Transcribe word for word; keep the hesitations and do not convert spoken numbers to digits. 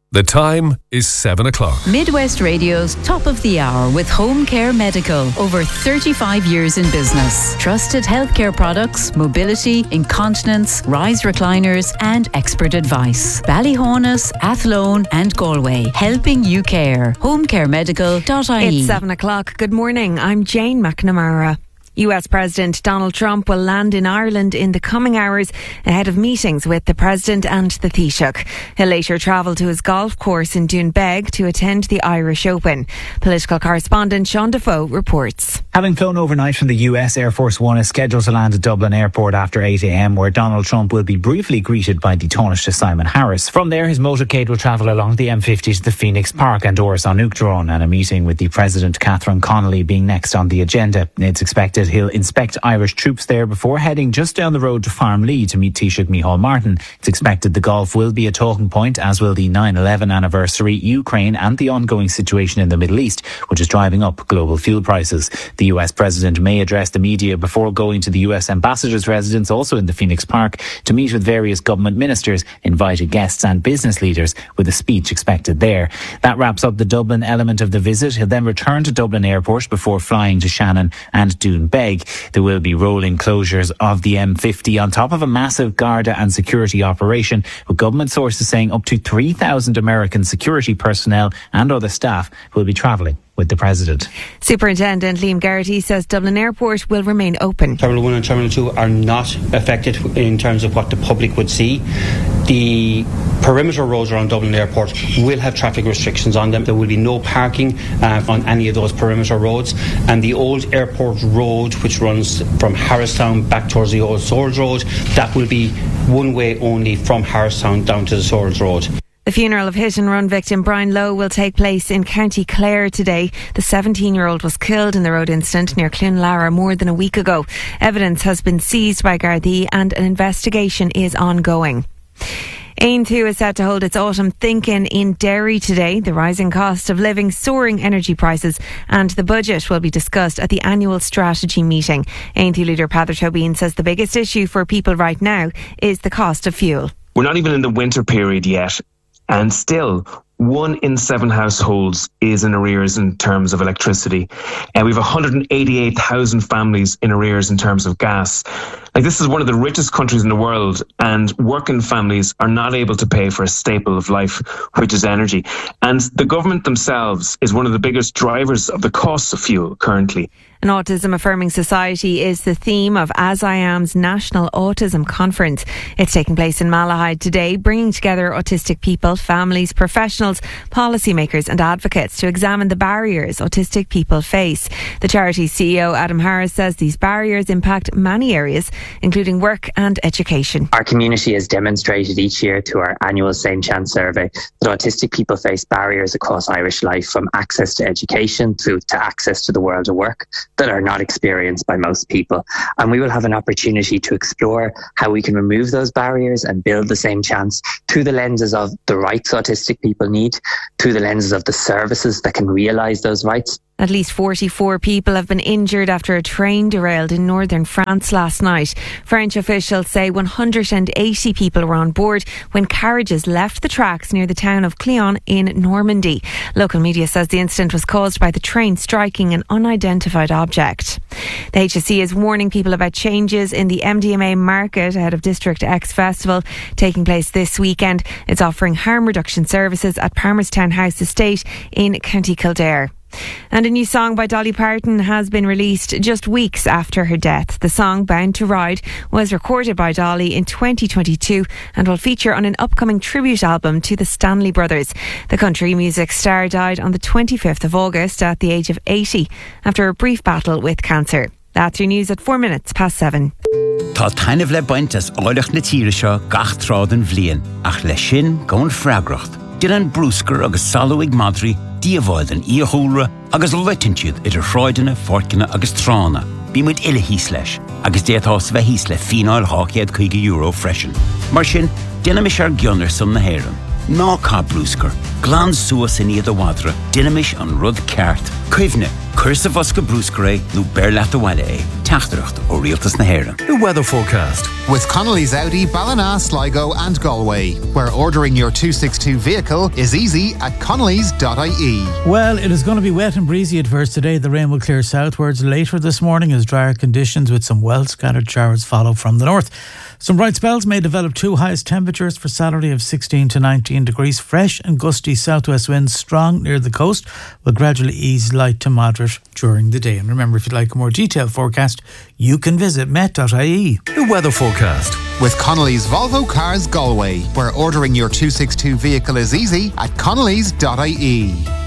The time is seven o'clock. Midwest Radio's Top of the Hour with Home Care Medical. Over thirty-five years in business. Trusted healthcare products, mobility, incontinence, rise recliners and expert advice. Ballyhonus, Athlone and Galway. Helping you care. home care medical dot I E. It's seven o'clock. Good morning. I'm Jane McNamara. U S President Donald Trump will land in Ireland in the coming hours ahead of meetings with the President and the Taoiseach. He'll later travel to his golf course in Doonbeg to attend the Irish Open. Political correspondent Sean Defoe reports. Having flown overnight from the U S, Air Force One is scheduled to land at Dublin Airport after eight a.m, where Donald Trump will be briefly greeted by the Taoiseach Simon Harris. From there, his motorcade will travel along the M fifty to the Phoenix Park and Doris on Uachtaráin, and a meeting with the President Catherine Connolly being next on the agenda. It's expected he'll inspect Irish troops there before heading just down the road to Farmlee to meet Taoiseach Micheál Martin. It's expected the Gulf will be a talking point, as will the nine eleven anniversary, Ukraine and the ongoing situation in the Middle East, which is driving up global fuel prices. The U S President may address the media before going to the U S Ambassador's residence, also in the Phoenix Park, to meet with various government ministers, invited guests and business leaders, with a speech expected there. That wraps up the Dublin element of the visit. He'll then return to Dublin Airport before flying to Shannon and Doonbeg. There will be rolling closures of the M fifty on top of a massive Garda and security operation, with government sources saying up to three thousand American security personnel and other staff will be travelling with the President. Superintendent Liam Garrity says Dublin Airport will remain open. Terminal one and Terminal two are not affected in terms of what the public would see. The perimeter roads around Dublin Airport will have traffic restrictions on them. There will be no parking uh, on any of those perimeter roads, and the old airport road, which runs from Harristown back towards the old Swords Road, that will be one way only from Harristown down to the Swords Road. The funeral of hit-and-run victim Brian Lowe will take place in County Clare today. The seventeen-year-old was killed in the road incident near Clonlara more than a week ago. Evidence has been seized by Gardaí and an investigation is ongoing. Aontú is set to hold its autumn Thinking in Derry today. The rising cost of living, soaring energy prices and the budget will be discussed at the annual strategy meeting. Aontú leader Peadar Tóibín says the biggest issue for people right now is the cost of fuel. We're not even in the winter period yet, and still one in seven households is in arrears in terms of electricity. And we have one hundred eighty-eight thousand families in arrears in terms of gas. Like, this is one of the richest countries in the world, and working families are not able to pay for a staple of life, which is energy. And the government themselves is one of the biggest drivers of the cost of fuel currently. An autism affirming society is the theme of As I Am's National Autism Conference. It's taking place in Malahide today, bringing together autistic people, families, professionals, policymakers and advocates to examine the barriers autistic people face. The charity's C E O Adam Harris says these barriers impact many areas, including work and education. Our community has demonstrated each year through our annual Same Chance survey that autistic people face barriers across Irish life, from access to education through to access to the world of work, that are not experienced by most people. And we will have an opportunity to explore how we can remove those barriers and build the same chance through the lenses of the rights autistic people need, through the lenses of the services that can realise those rights. At least forty-four people have been injured after a train derailed in northern France last night. French officials say one hundred eighty people were on board when carriages left the tracks near the town of Cléon in Normandy. Local media says the incident was caused by the train striking an unidentified object. The H S E is warning people about changes in the M D M A market ahead of District X Festival taking place this weekend. It's offering harm reduction services at Palmerstown House Estate in County Kildare. And a new song by Dolly Parton has been released just weeks after her death. The song, Bound to Ride, was recorded by Dolly in twenty twenty-two and will feature on an upcoming tribute album to the Stanley Brothers. The country music star died on the twenty-fifth of August at the age of eighty after a brief battle with cancer. That's your news at four minutes past seven. Tá tainmh le baint as áileach na tíre seo gach trádan bhliain, ach le sin gón freagracht. Dylan brúscar agus salúig madri, díomháil an íothúra agus leitinciúd idir shráideanna, forcanna agus trána. Bí muid ile hís leis, agus déatás bheith hís le fínáil hácéad chuige euro freisin. Mar sin, dynamis ar gionnar san na héireann. Ná cá brúscar, glán suas in iad a wadra, dynamis an rud ceart, cuimhne Cursa Fosca Bruce Gray, Lou Berlatawale, Tachtrucht, or Realtas Naheran. The weather forecast. With Connolly's Audi, Ballina, Sligo and Galway, where ordering your two sixty-two vehicle is easy at connellys dot I E. Well, it is going to be wet and breezy at first today. The rain will clear southwards later this morning as drier conditions with some well-scattered showers follow from the north. Some bright spells may develop too. Highest temperatures for Saturday of sixteen to nineteen degrees. Fresh and gusty southwest winds strong near the coast will gradually ease light to moderate during the day. And remember, if you'd like a more detailed forecast, you can visit met dot I E. The weather forecast. With Connolly's Volvo Cars Galway, where ordering your two sixty-two vehicle is easy at connellys dot I E.